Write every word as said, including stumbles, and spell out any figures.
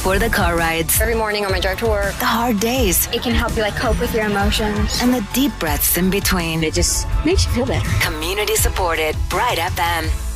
for the car rides, every morning on my drive to work, the hard days, it can help you like cope with your emotions, and the deep breaths in between. It just makes you feel better. Community supported Bright F M.